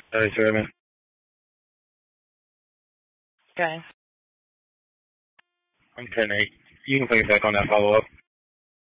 Sorry, man. Okay. I'm 10-8. You can put me back on that follow-up.